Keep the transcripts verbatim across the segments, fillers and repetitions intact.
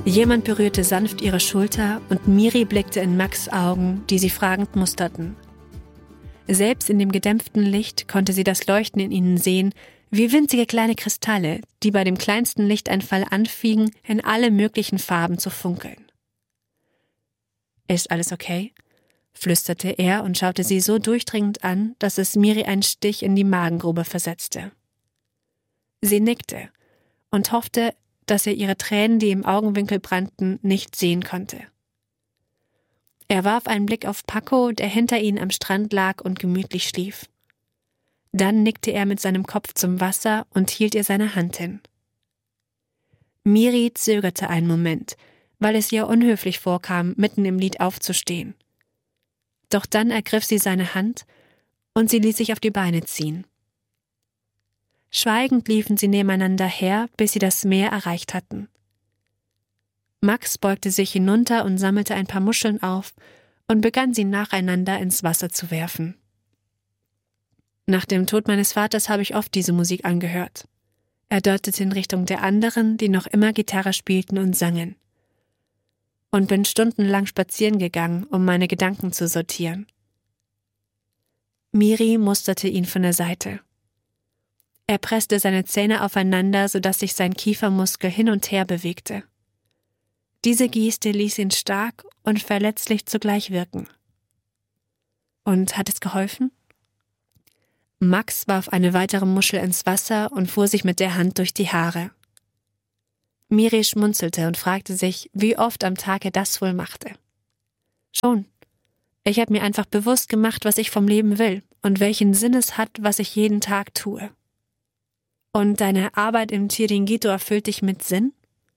Jemand berührte sanft ihre Schulter und Miri blickte in Max' Augen, die sie fragend musterten. Selbst in dem gedämpften Licht konnte sie das Leuchten in ihnen sehen, wie winzige kleine Kristalle, die bei dem kleinsten Lichteinfall anfingen, in alle möglichen Farben zu funkeln. »Ist alles okay?« flüsterte er und schaute sie so durchdringend an, dass es Miri einen Stich in die Magengrube versetzte. Sie nickte und hoffte, dass er ihre Tränen, die im Augenwinkel brannten, nicht sehen konnte. Er warf einen Blick auf Paco, der hinter ihnen am Strand lag und gemütlich schlief. Dann nickte er mit seinem Kopf zum Wasser und hielt ihr seine Hand hin. Miri zögerte einen Moment, weil es ihr unhöflich vorkam, mitten im Lied aufzustehen. Doch dann ergriff sie seine Hand und sie ließ sich auf die Beine ziehen. Schweigend liefen sie nebeneinander her, bis sie das Meer erreicht hatten. Max beugte sich hinunter und sammelte ein paar Muscheln auf und begann sie nacheinander ins Wasser zu werfen. Nach dem Tod meines Vaters habe ich oft diese Musik angehört. Er deutete in Richtung der anderen, die noch immer Gitarre spielten und sangen. Und bin stundenlang spazieren gegangen, um meine Gedanken zu sortieren. Miri musterte ihn von der Seite. Er presste seine Zähne aufeinander, sodass sich sein Kiefermuskel hin und her bewegte. Diese Geste ließ ihn stark und verletzlich zugleich wirken. Und hat es geholfen? Max warf eine weitere Muschel ins Wasser und fuhr sich mit der Hand durch die Haare. Miri schmunzelte und fragte sich, wie oft am Tag er das wohl machte. Schon. Ich habe mir einfach bewusst gemacht, was ich vom Leben will und welchen Sinn es hat, was ich jeden Tag tue. Und deine Arbeit im Chiringuito erfüllt dich mit Sinn?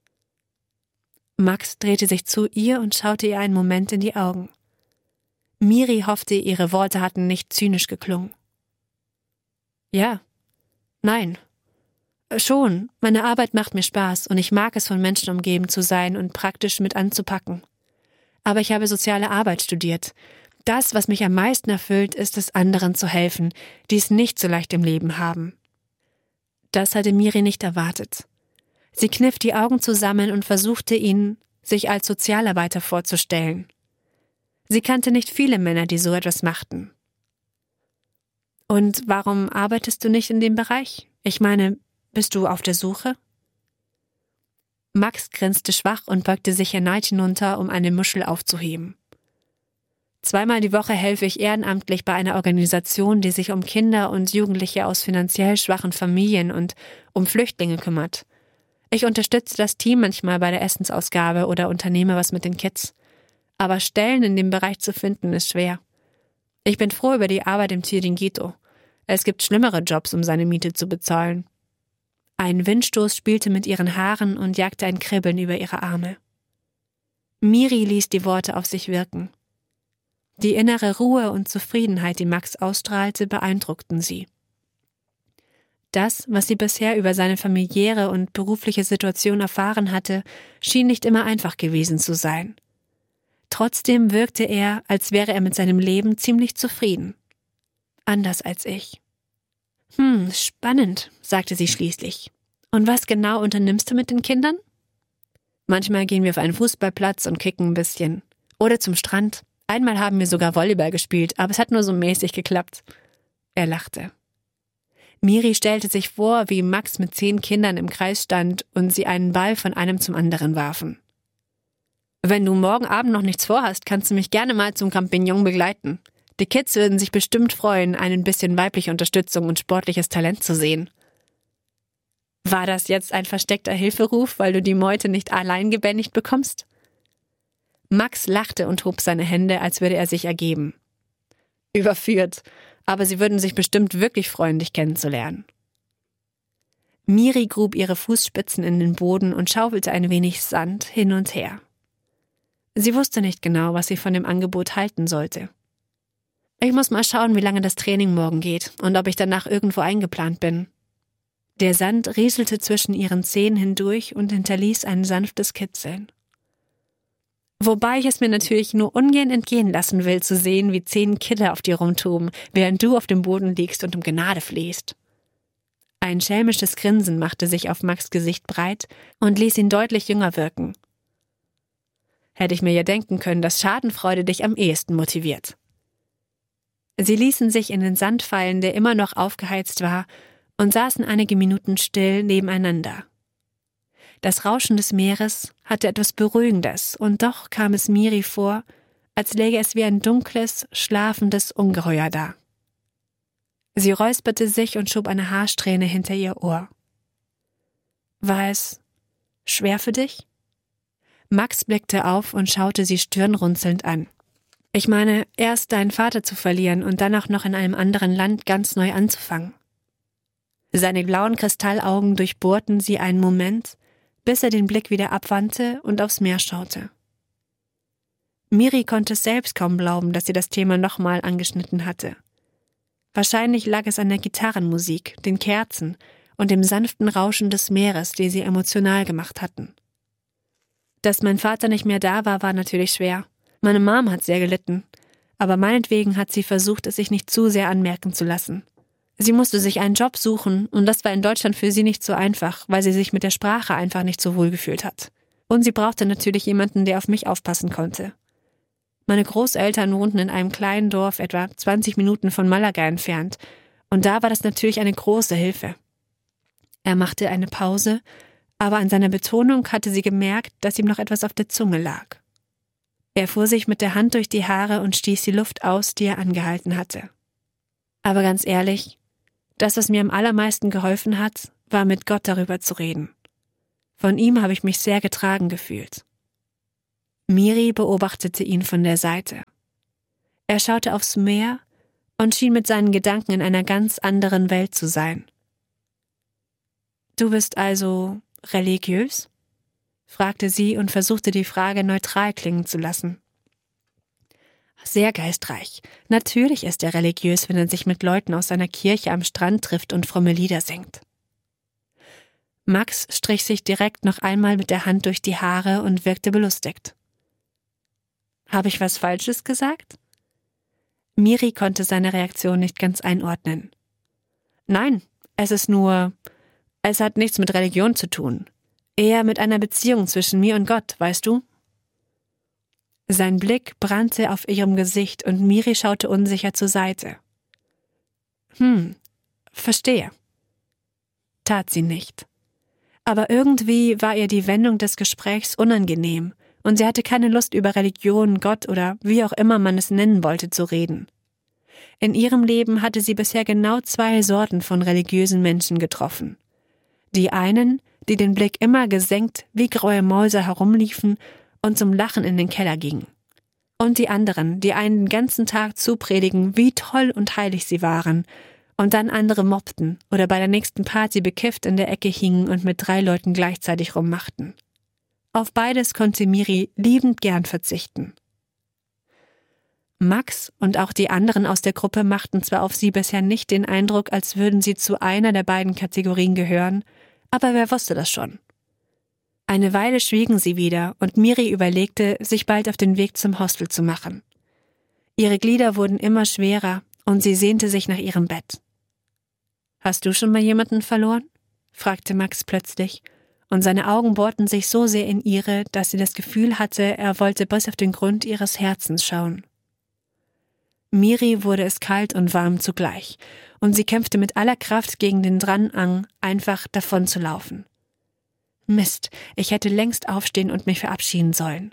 Max drehte sich zu ihr und schaute ihr einen Moment in die Augen. Miri hoffte, ihre Worte hatten nicht zynisch geklungen. Ja. Nein. Schon, meine Arbeit macht mir Spaß und ich mag es, von Menschen umgeben zu sein und praktisch mit anzupacken. Aber ich habe soziale Arbeit studiert. Das, was mich am meisten erfüllt, ist es, anderen zu helfen, die es nicht so leicht im Leben haben. Das hatte Miri nicht erwartet. Sie kniff die Augen zusammen und versuchte ihn, sich als Sozialarbeiter vorzustellen. Sie kannte nicht viele Männer, die so etwas machten. Und warum arbeitest du nicht in dem Bereich? Ich meine, bist du auf der Suche? Max grinste schwach und beugte sich erneut hinunter, um eine Muschel aufzuheben. Zweimal die Woche helfe ich ehrenamtlich bei einer Organisation, die sich um Kinder und Jugendliche aus finanziell schwachen Familien und um Flüchtlinge kümmert. Ich unterstütze das Team manchmal bei der Essensausgabe oder unternehme was mit den Kids. Aber Stellen in dem Bereich zu finden, ist schwer. Ich bin froh über die Arbeit im Chiringuito. Es gibt schlimmere Jobs, um seine Miete zu bezahlen. Ein Windstoß spielte mit ihren Haaren und jagte ein Kribbeln über ihre Arme. Miri ließ die Worte auf sich wirken. Die innere Ruhe und Zufriedenheit, die Max ausstrahlte, beeindruckten sie. Das, was sie bisher über seine familiäre und berufliche Situation erfahren hatte, schien nicht immer einfach gewesen zu sein. Trotzdem wirkte er, als wäre er mit seinem Leben ziemlich zufrieden. Anders als ich. Hm, spannend, sagte sie schließlich. Und was genau unternimmst du mit den Kindern? Manchmal gehen wir auf einen Fußballplatz und kicken ein bisschen. Oder zum Strand. Einmal haben wir sogar Volleyball gespielt, aber es hat nur so mäßig geklappt. Er lachte. Miri stellte sich vor, wie Max mit zehn Kindern im Kreis stand und sie einen Ball von einem zum anderen warfen. Wenn du morgen Abend noch nichts vorhast, kannst du mich gerne mal zum Campignon begleiten. Die Kids würden sich bestimmt freuen, ein bisschen weibliche Unterstützung und sportliches Talent zu sehen. War das jetzt ein versteckter Hilferuf, weil du die Meute nicht allein gebändigt bekommst? Max lachte und hob seine Hände, als würde er sich ergeben. Überführt, aber sie würden sich bestimmt wirklich freuen, dich kennenzulernen. Miri grub ihre Fußspitzen in den Boden und schaufelte ein wenig Sand hin und her. Sie wusste nicht genau, was sie von dem Angebot halten sollte. Ich muss mal schauen, wie lange das Training morgen geht und ob ich danach irgendwo eingeplant bin. Der Sand rieselte zwischen ihren Zehen hindurch und hinterließ ein sanftes Kitzeln. Wobei ich es mir natürlich nur ungern entgehen lassen will, zu sehen, wie zehn Kinder auf dir rumtoben, während du auf dem Boden liegst und um Gnade flehst. Ein schelmisches Grinsen machte sich auf Max' Gesicht breit und ließ ihn deutlich jünger wirken. Hätte ich mir ja denken können, dass Schadenfreude dich am ehesten motiviert. Sie ließen sich in den Sand fallen, der immer noch aufgeheizt war, und saßen einige Minuten still nebeneinander. Das Rauschen des Meeres hatte etwas Beruhigendes, und doch kam es Miri vor, als läge es wie ein dunkles, schlafendes Ungeheuer da. Sie räusperte sich und schob eine Haarsträhne hinter ihr Ohr. »War es schwer für dich?« Max blickte auf und schaute sie stirnrunzelnd an. »Ich meine, erst deinen Vater zu verlieren und dann auch noch in einem anderen Land ganz neu anzufangen.« Seine blauen Kristallaugen durchbohrten sie einen Moment, bis er den Blick wieder abwandte und aufs Meer schaute. Miri konnte es selbst kaum glauben, dass sie das Thema nochmal angeschnitten hatte. Wahrscheinlich lag es an der Gitarrenmusik, den Kerzen und dem sanften Rauschen des Meeres, die sie emotional gemacht hatten. Dass mein Vater nicht mehr da war, war natürlich schwer. Meine Mom hat sehr gelitten, aber meinetwegen hat sie versucht, es sich nicht zu sehr anmerken zu lassen. Sie musste sich einen Job suchen und das war in Deutschland für sie nicht so einfach, weil sie sich mit der Sprache einfach nicht so wohl gefühlt hat. Und sie brauchte natürlich jemanden, der auf mich aufpassen konnte. Meine Großeltern wohnten in einem kleinen Dorf, etwa zwanzig Minuten von Malaga entfernt, und da war das natürlich eine große Hilfe. Er machte eine Pause, aber an seiner Betonung hatte sie gemerkt, dass ihm noch etwas auf der Zunge lag. Er fuhr sich mit der Hand durch die Haare und stieß die Luft aus, die er angehalten hatte. Aber ganz ehrlich, das, was mir am allermeisten geholfen hat, war mit Gott darüber zu reden. Von ihm habe ich mich sehr getragen gefühlt. Miri beobachtete ihn von der Seite. Er schaute aufs Meer und schien mit seinen Gedanken in einer ganz anderen Welt zu sein. »Du bist also religiös?« fragte sie und versuchte die Frage neutral klingen zu lassen. »Sehr geistreich. Natürlich ist er religiös, wenn er sich mit Leuten aus seiner Kirche am Strand trifft und fromme Lieder singt.« Max strich sich direkt noch einmal mit der Hand durch die Haare und wirkte belustigt. »Habe ich was Falsches gesagt?« Miri konnte seine Reaktion nicht ganz einordnen. »Nein, es ist nur, es hat nichts mit Religion zu tun. Eher mit einer Beziehung zwischen mir und Gott, weißt du?« Sein Blick brannte auf ihrem Gesicht und Miri schaute unsicher zur Seite. »Hm, verstehe.« Tat sie nicht. Aber irgendwie war ihr die Wendung des Gesprächs unangenehm, und sie hatte keine Lust, über Religion, Gott oder wie auch immer man es nennen wollte, zu reden. In ihrem Leben hatte sie bisher genau zwei Sorten von religiösen Menschen getroffen. Die einen, die den Blick immer gesenkt wie graue Mäuse herumliefen und zum Lachen in den Keller gingen. Und die anderen, die einen den ganzen Tag zupredigen, wie toll und heilig sie waren, und dann andere mobbten oder bei der nächsten Party bekifft in der Ecke hingen und mit drei Leuten gleichzeitig rummachten. Auf beides konnte Miri liebend gern verzichten. Max und auch die anderen aus der Gruppe machten zwar auf sie bisher nicht den Eindruck, als würden sie zu einer der beiden Kategorien gehören, aber wer wusste das schon? Eine Weile schwiegen sie wieder und Miri überlegte, sich bald auf den Weg zum Hostel zu machen. Ihre Glieder wurden immer schwerer und sie sehnte sich nach ihrem Bett. »Hast du schon mal jemanden verloren?« fragte Max plötzlich, und seine Augen bohrten sich so sehr in ihre, dass sie das Gefühl hatte, er wollte bis auf den Grund ihres Herzens schauen. Miri wurde es kalt und warm zugleich, und sie kämpfte mit aller Kraft gegen den Drang, einfach davon zu laufen. Mist, ich hätte längst aufstehen und mich verabschieden sollen.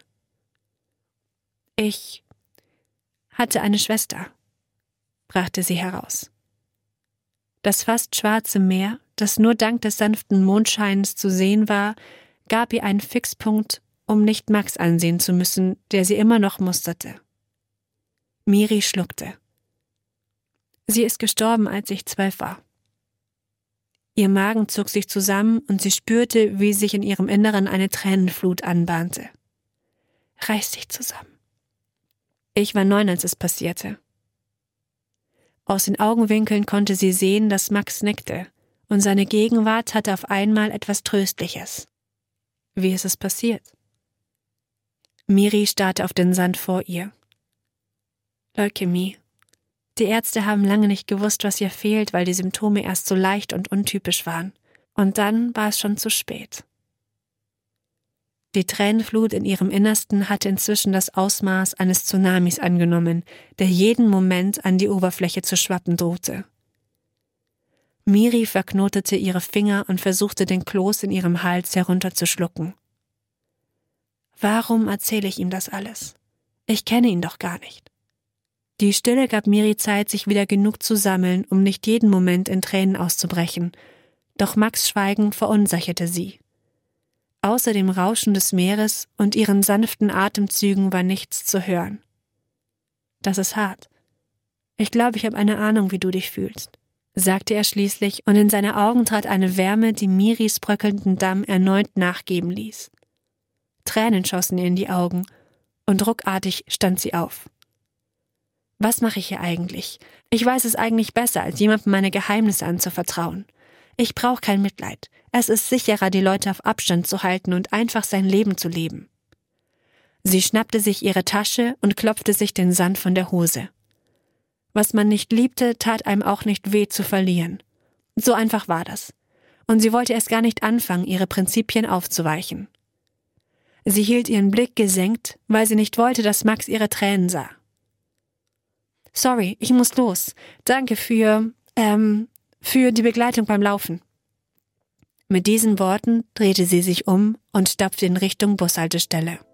Ich hatte eine Schwester, brachte sie heraus. Das fast schwarze Meer, das nur dank des sanften Mondscheins zu sehen war, gab ihr einen Fixpunkt, um nicht Max ansehen zu müssen, der sie immer noch musterte. Miri schluckte. Sie ist gestorben, als ich zwölf war. Ihr Magen zog sich zusammen und sie spürte, wie sich in ihrem Inneren eine Tränenflut anbahnte. Reiß dich zusammen. Ich war neun, als es passierte. Aus den Augenwinkeln konnte sie sehen, dass Max nickte, und seine Gegenwart hatte auf einmal etwas Tröstliches. Wie ist es passiert? Miri starrte auf den Sand vor ihr. Leukämie. Die Ärzte haben lange nicht gewusst, was ihr fehlt, weil die Symptome erst so leicht und untypisch waren. Und dann war es schon zu spät. Die Tränenflut in ihrem Innersten hatte inzwischen das Ausmaß eines Tsunamis angenommen, der jeden Moment an die Oberfläche zu schwappen drohte. Miri verknotete ihre Finger und versuchte, den Kloß in ihrem Hals herunterzuschlucken. Warum erzähle ich ihm das alles? Ich kenne ihn doch gar nicht. Die Stille gab Miri Zeit, sich wieder genug zu sammeln, um nicht jeden Moment in Tränen auszubrechen, doch Max' Schweigen verunsicherte sie. Außer dem Rauschen des Meeres und ihren sanften Atemzügen war nichts zu hören. Das ist hart. Ich glaube, ich habe eine Ahnung, wie du dich fühlst, sagte er schließlich, und in seine Augen trat eine Wärme, die Miris bröckelnden Damm erneut nachgeben ließ. Tränen schossen ihr in die Augen, und ruckartig stand sie auf. Was mache ich hier eigentlich? Ich weiß es eigentlich besser, als jemandem meine Geheimnisse anzuvertrauen. Ich brauche kein Mitleid. Es ist sicherer, die Leute auf Abstand zu halten und einfach sein Leben zu leben. Sie schnappte sich ihre Tasche und klopfte sich den Sand von der Hose. Was man nicht liebte, tat einem auch nicht weh zu verlieren. So einfach war das. Und sie wollte erst gar nicht anfangen, ihre Prinzipien aufzuweichen. Sie hielt ihren Blick gesenkt, weil sie nicht wollte, dass Max ihre Tränen sah. Sorry, ich muss los. Danke für, ähm, für die Begleitung beim Laufen. Mit diesen Worten drehte sie sich um und stapfte in Richtung Bushaltestelle.